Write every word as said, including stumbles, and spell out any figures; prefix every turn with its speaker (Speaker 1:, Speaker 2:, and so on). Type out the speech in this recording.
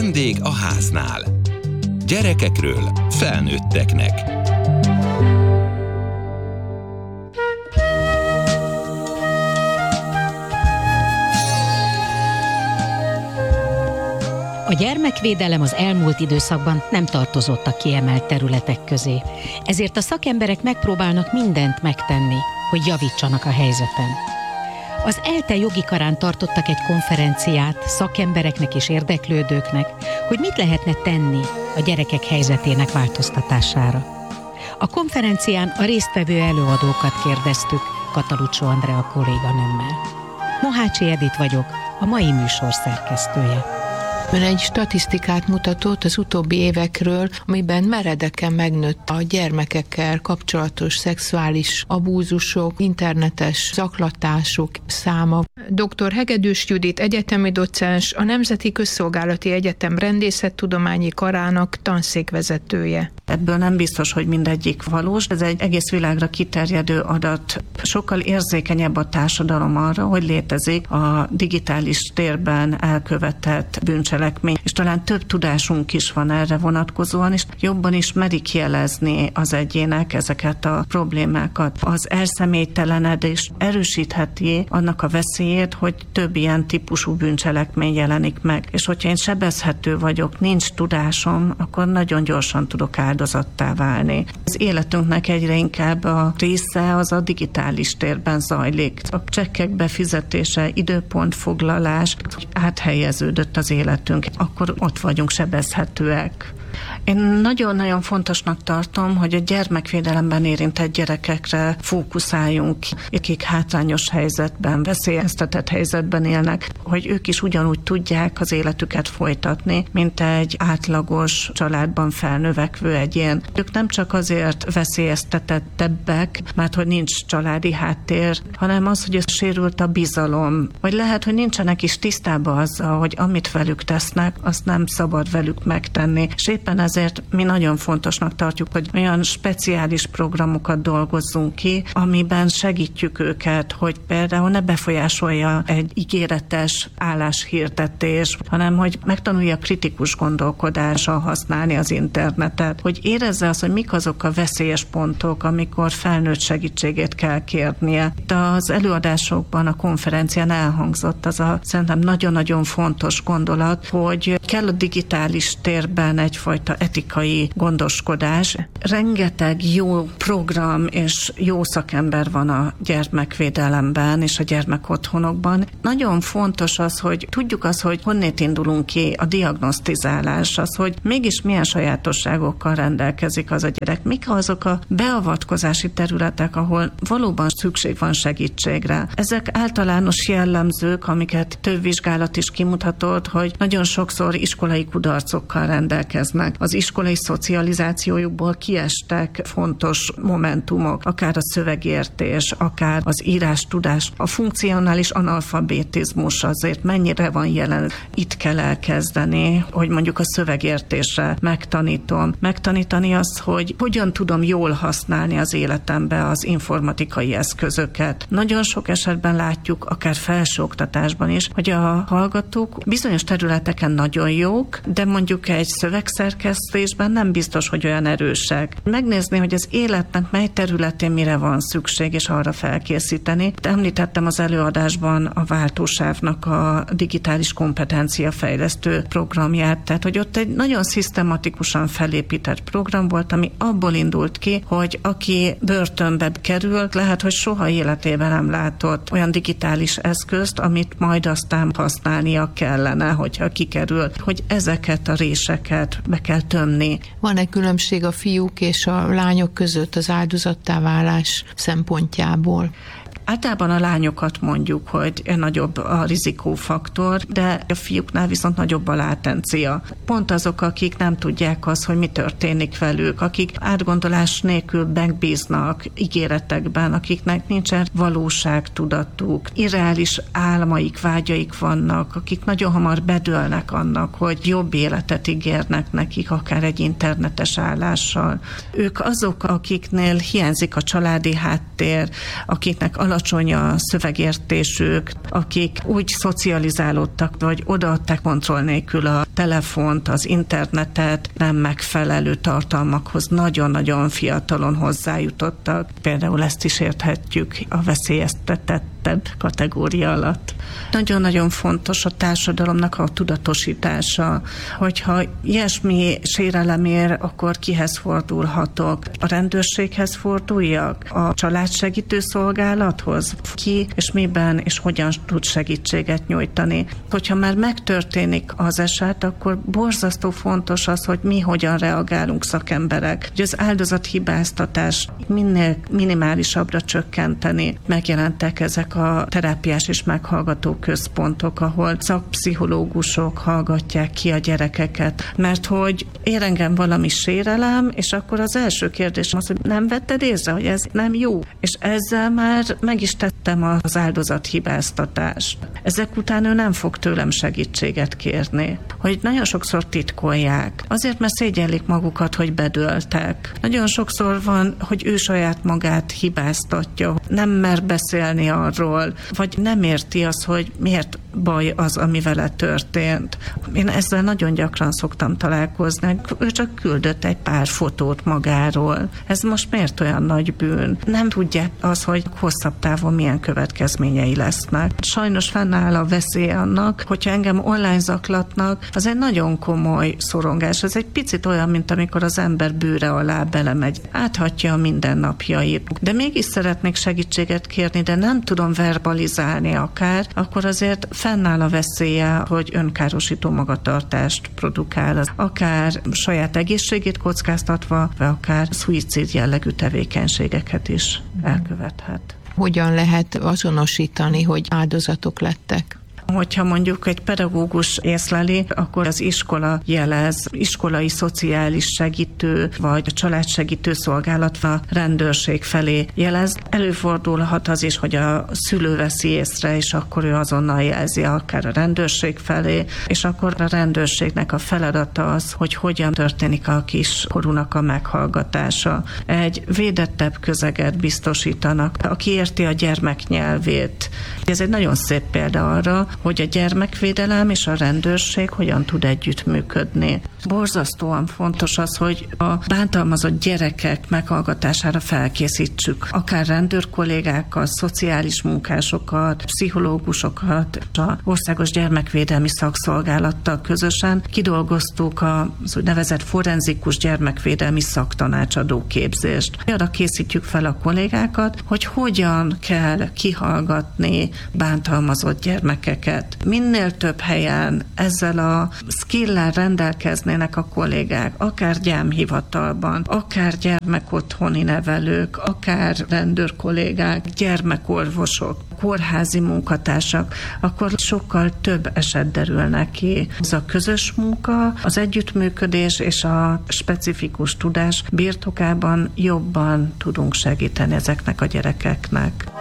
Speaker 1: Mindig a háznál. Gyerekekről felnőtteknek.
Speaker 2: A gyermekvédelem az elmúlt időszakban nem tartozott a kiemelt területek közé. Ezért a szakemberek megpróbálnak mindent megtenni, hogy javítsanak a helyzeten. Az ELTE jogi karán tartottak egy konferenciát szakembereknek és érdeklődőknek, hogy mit lehetne tenni a gyerekek helyzetének változtatására. A konferencián a résztvevő előadókat kérdeztük Katalucsó Andrea kolléganőmmel. Mohácsi Edit vagyok, a mai műsor szerkesztője.
Speaker 3: Ön egy statisztikát mutatott az utóbbi évekről, amiben meredeken megnőtt a gyermekekkel kapcsolatos szexuális abúzusok, internetes zaklatások száma. doktor Hegedűs Judit egyetemi docens, a Nemzeti Közszolgálati Egyetem Rendészettudományi Karának tanszékvezetője.
Speaker 4: Ebből nem biztos, hogy mindegyik valós. Ez egy egész világra kiterjedő adat. Sokkal érzékenyebb a társadalom arra, hogy létezik a digitális térben elkövetett bűncselekmény, és talán több tudásunk is van erre vonatkozóan, és jobban is merik jelezni az egyének ezeket a problémákat. Az elszemélytelenedés erősítheti annak a veszélyét, hogy több ilyen típusú bűncselekmény jelenik meg. És hogyha én sebezhető vagyok, nincs tudásom, akkor nagyon gyorsan tudok áldozattá válni. Az életünknek egyre inkább a része az a digitális térben zajlik. A csekkek befizetése, időpontfoglalás áthelyeződött az életünk. Akkor ott vagyunk sebezhetőek. Én nagyon-nagyon fontosnak tartom, hogy a gyermekvédelemben érintett gyerekekre fókuszáljunk, akik hátrányos helyzetben, veszélyeztetett helyzetben élnek, hogy ők is ugyanúgy tudják az életüket folytatni, mint egy átlagos családban felnövekvő egyén. Ők nem csak azért veszélyeztetettebbek, mert hogy nincs családi háttér, hanem az, hogy ez sérült a bizalom. Vagy lehet, hogy nincsenek is tisztában azzal, hogy amit velük tesznek, azt nem szabad velük megtenni. És éppen ezért mi nagyon fontosnak tartjuk, hogy olyan speciális programokat dolgozzunk ki, amiben segítjük őket, hogy például ne befolyásolja egy ígéretes álláshirdetés, hanem hogy megtanulja kritikus gondolkodással használni az internetet, hogy érezze azt, hogy mik azok a veszélyes pontok, amikor felnőtt segítségét kell kérnie. Itt az előadásokban, a konferencián elhangzott az a szerintem nagyon-nagyon fontos gondolat, hogy kell a digitális térben egyfajta etikai gondoskodás. Rengeteg jó program és jó szakember van a gyermekvédelemben és a gyermekotthonokban. Nagyon fontos az, hogy tudjuk azt, hogy honnét indulunk ki a diagnosztizálás, az, hogy mégis milyen sajátosságokkal rendelkezik az a gyerek. Mik azok a beavatkozási területek, ahol valóban szükség van segítségre. Ezek általános jellemzők, amiket több vizsgálat is kimutatott, hogy nagyon sokszor iskolai kudarcokkal rendelkeznek. Az iskolai szocializációjukból kiestek fontos momentumok, akár a szövegértés, akár az írástudás, a funkcionális analfabetizmus azért mennyire van jelen. Itt kell elkezdeni, hogy mondjuk a szövegértésre megtanítom. Megtanítani azt, hogy hogyan tudom jól használni az életembe az informatikai eszközöket. Nagyon sok esetben látjuk, akár felsőoktatásban is, hogy a hallgatók bizonyos területeken nagyon jók, de mondjuk egy szövegszerkesztésben nem biztos, hogy olyan erősek. Megnézni, hogy az életnek mely területén mire van szükség, és arra felkészíteni. Említettem az előadásban a Váltósávnak a digitális kompetencia fejlesztő programját, tehát hogy ott egy nagyon szisztematikusan felépített program volt, ami abból indult ki, hogy aki börtönbe kerül, lehet, hogy soha életében nem látott olyan digitális eszközt, amit majd aztán használnia kellene, hogyha kikerül, hogy ezeket a réseket be kell tömni.
Speaker 3: Van-e különbség a fiúk és a lányok között az áldozattá válás szempontjából?
Speaker 4: Általában a lányokat mondjuk, hogy nagyobb a rizikófaktor, de a fiúknál viszont nagyobb a látencia. Pont azok, akik nem tudják azt, hogy mi történik velük, akik átgondolás nélkül megbíznak ígéretekben, akiknek nincsen valóságtudatuk, irreális álmaik, vágyaik vannak, akik nagyon hamar bedőlnek annak, hogy jobb életet ígérnek nekik, akár egy internetes állással. Ők azok, akiknél hiányzik a családi háttér, akiknek alatt alacsony a szövegértésük, akik úgy szocializálódtak, vagy odaadták kontroll nélkül a telefont, az internetet, nem megfelelő tartalmakhoz nagyon-nagyon fiatalon hozzájutottak. Például ezt is érthetjük a veszélyeztetettebb kategória alatt. Nagyon-nagyon fontos a társadalomnak a tudatosítása, hogyha ilyesmi sérelem ér, akkor kihez fordulhatok? A rendőrséghez forduljak? A családsegítő szolgálathoz? Ki és miben és hogyan tud segítséget nyújtani? Hogyha már megtörténik az eset, akkor borzasztó fontos az, hogy mi hogyan reagálunk szakemberek. Hogy az áldozathibáztatást minél minimálisabbra csökkenteni. Megjelentek ezek a terápiás és meghallgató központok, ahol szakpszichológusok hallgatják ki a gyerekeket, mert hogy ér engem valami sérelem, és akkor az első kérdés az, hogy nem vetted észre, hogy ez nem jó. És ezzel már meg is tettem az áldozathibáztatást. Ezek után ő nem fog tőlem segítséget kérni. Hogy nagyon sokszor titkolják. Azért, mert szégyellik magukat, hogy bedőltek. Nagyon sokszor van, hogy ő saját magát hibáztatja. Nem mer beszélni arról, vagy nem érti azt, hogy miért baj az, ami vele történt. Én ezzel nagyon gyakran szoktam találkozni. Ő csak küldött egy pár fotót magáról. Ez most miért olyan nagy bűn? Nem tudja az, hogy hosszabb távon milyen következményei lesznek. Sajnos fennáll a veszély annak, hogyha engem online zaklatnak, az egy nagyon komoly szorongás. Ez egy picit olyan, mint amikor az ember bőre alá belemegy. Áthatja a mindennapjait. De mégis szeretnék segítséget kérni, de nem tudom verbalizálni akár, akkor azért fennáll a veszélye, hogy önkárosító magatartást produkál, akár saját egészségét kockáztatva, vagy akár szuicid jellegű tevékenységeket is elkövethet.
Speaker 3: Hogyan lehet azonosítani, hogy áldozatok lettek?
Speaker 4: Hogyha mondjuk egy pedagógus észleli, akkor az iskola jelez, iskolai szociális segítő, vagy a családsegítő szolgálat a rendőrség felé jelez. Előfordulhat az is, hogy a szülő veszi észre, és akkor ő azonnal jelzi akár a rendőrség felé, és akkor a rendőrségnek a feladata az, hogy hogyan történik a kiskorúnak a meghallgatása. Egy védettebb közeget biztosítanak, aki érti a gyermek nyelvét. Ez egy nagyon szép példa arra, hogy a gyermekvédelem és a rendőrség hogyan tud együttműködni. Borzasztóan fontos az, hogy a bántalmazott gyerekek meghallgatására felkészítsük. Akár rendőrkollégákkal, szociális munkásokat, pszichológusokat, az Országos Gyermekvédelmi Szakszolgálattal közösen kidolgoztuk az úgynevezett forenzikus gyermekvédelmi szaktanácsadó képzést. Arra készítjük fel a kollégákat, hogy hogyan kell kihallgatni bántalmazott gyermekeket. Minél több helyen ezzel a skill-lel rendelkeznének a kollégák, akár gyámhivatalban, akár gyermekotthoni nevelők, akár rendőrkollégák, gyermekorvosok, kórházi munkatársak, akkor sokkal több eset derül neki. Ez a közös munka, az együttműködés és a specifikus tudás birtokában jobban tudunk segíteni ezeknek a gyerekeknek.